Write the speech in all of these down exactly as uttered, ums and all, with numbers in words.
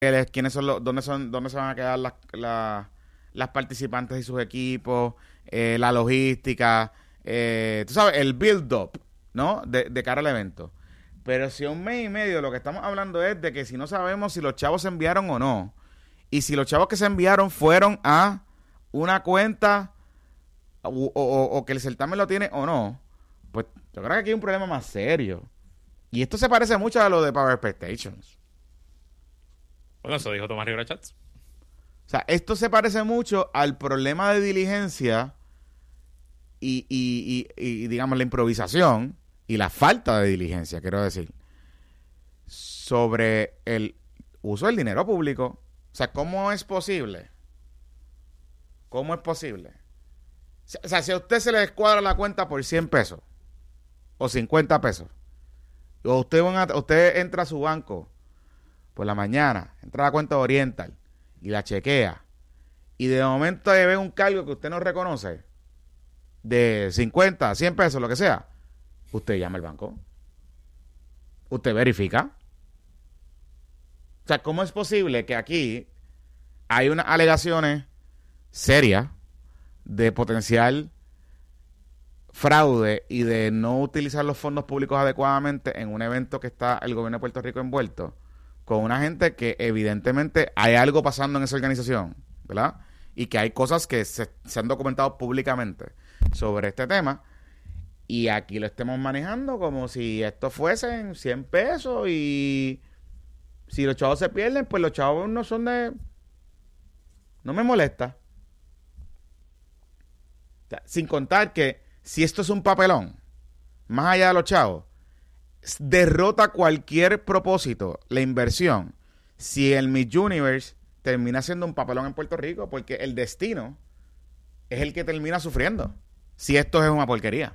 quiénes son los, dónde son, dónde se van a quedar las, las, las participantes y sus equipos, eh, la logística, eh, tú sabes, el build-up, ¿no? De, de cara al evento. Pero si a un mes y medio lo que estamos hablando es de que si no sabemos si los chavos se enviaron o no, y si los chavos que se enviaron fueron a una cuenta o, o, o que el certamen lo tiene o no, pues yo creo que aquí hay un problema más serio. Y esto se parece mucho a lo de Power Expectations. Bueno, eso dijo Tomás Rivera Chats. O sea, esto se parece mucho al problema de diligencia y, y, y, y, digamos, la improvisación y la falta de diligencia, quiero decir, sobre el uso del dinero público. O sea, ¿cómo es posible? ¿Cómo es posible? O sea, si a usted se le descuadra la cuenta por cien pesos o cincuenta pesos, o usted, usted entra a su banco por la mañana, entra a la cuenta de Oriental y la chequea, y de momento ve un cargo que usted no reconoce de cincuenta, cien pesos, lo que sea, usted llama al banco, usted verifica. O sea, ¿cómo es posible que aquí hay unas alegaciones serias de potencial fraude y de no utilizar los fondos públicos adecuadamente en un evento que está el gobierno de Puerto Rico envuelto, con una gente que evidentemente hay algo pasando en esa organización, ¿verdad? Y que hay cosas que se, se han documentado públicamente sobre este tema, y aquí lo estemos manejando como si esto fuesen cien pesos y si los chavos se pierden, pues los chavos no son de... No me molesta. O sea, sin contar que si esto es un papelón, más allá de los chavos, derrota cualquier propósito, la inversión, si el Miss Universe termina siendo un papelón en Puerto Rico, porque el destino es el que termina sufriendo si esto es una porquería.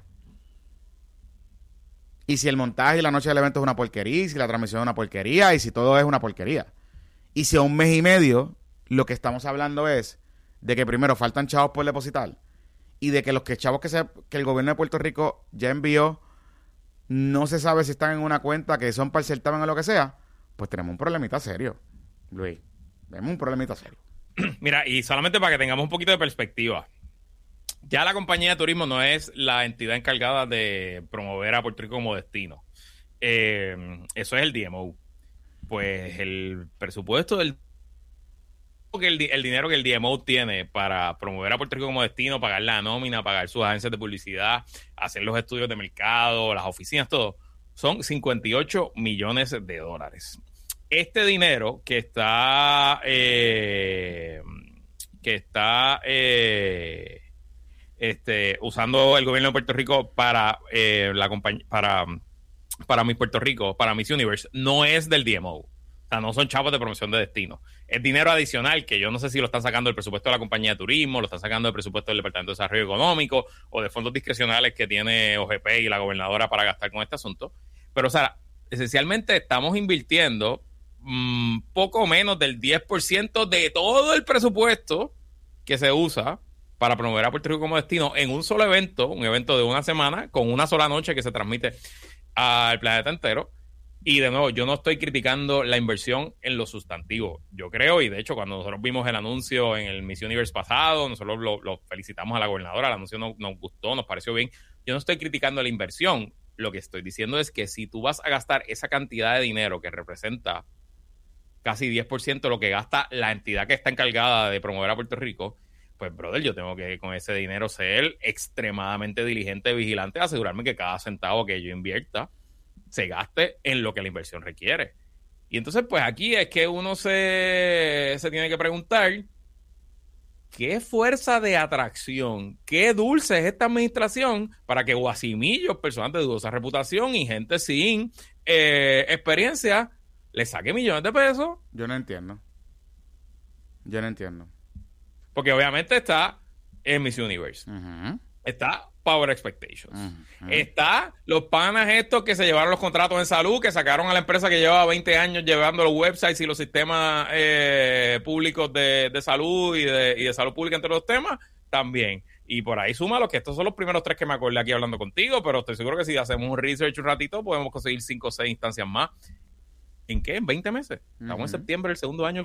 Y si el montaje y la noche del evento es una porquería, y si la transmisión es una porquería, y si todo es una porquería. Y si a un mes y medio lo que estamos hablando es de que primero faltan chavos por depositar, y de que los que chavos que, se, que el gobierno de Puerto Rico ya envió no se sabe si están en una cuenta que son para el certamen o lo que sea, pues tenemos un problemita serio, Luis. Tenemos un problemita serio. Mira, y solamente para que tengamos un poquito de perspectiva, ya la compañía de turismo no es la entidad encargada de promover a Puerto Rico como destino. Eh, eso es el D M O. Pues el presupuesto del que el, el dinero que el D M O tiene para promover a Puerto Rico como destino, pagar la nómina, pagar sus agencias de publicidad, hacer los estudios de mercado, las oficinas, todo, son cincuenta y ocho millones de dólares. Este dinero que está eh, que está eh, este, usando el gobierno de Puerto Rico para eh, la compañía para para Miss Puerto Rico, para Miss Universe, no es del D M O. O sea, no son chavos de promoción de destino. Es dinero adicional que yo no sé si lo están sacando del presupuesto de la compañía de turismo, lo están sacando del presupuesto del Departamento de Desarrollo Económico o de fondos discrecionales que tiene O G P y la gobernadora para gastar con este asunto. Pero, o sea, esencialmente estamos invirtiendo mmm, poco menos del diez por ciento de todo el presupuesto que se usa para promover a Puerto Rico como destino en un solo evento, un evento de una semana, con una sola noche que se transmite al planeta entero. Y de nuevo, yo no estoy criticando la inversión en lo sustantivo. Yo creo, y de hecho, cuando nosotros vimos el anuncio en el Miss Universe pasado, nosotros lo, lo felicitamos a la gobernadora, el anuncio no, nos gustó, nos pareció bien. Yo no estoy criticando la inversión. Lo que estoy diciendo es que si tú vas a gastar esa cantidad de dinero que representa casi diez por ciento de lo que gasta la entidad que está encargada de promover a Puerto Rico, pues, brother, yo tengo que con ese dinero ser extremadamente diligente, vigilante, asegurarme que cada centavo que yo invierta se gaste en lo que la inversión requiere. Y entonces, pues aquí es que uno se, se tiene que preguntar qué fuerza de atracción, qué dulce es esta administración para que guasimillos, personas de dudosa reputación y gente sin eh, experiencia le saque millones de pesos. Yo no entiendo. Yo no entiendo. Porque obviamente está en Miss Universe. Uh-huh. Está Power Expectations. Uh-huh. Está los panas estos que se llevaron los contratos en salud, que sacaron a la empresa que llevaba veinte años llevando los websites y los sistemas eh, públicos de, de salud y de, y de salud pública entre los temas, también. Y por ahí suma los que estos son los primeros tres que me acordé aquí hablando contigo, pero estoy seguro que si hacemos un research un ratito podemos conseguir cinco o seis instancias más. ¿En qué? ¿En veinte meses? Estamos Ujú. en septiembre, el segundo año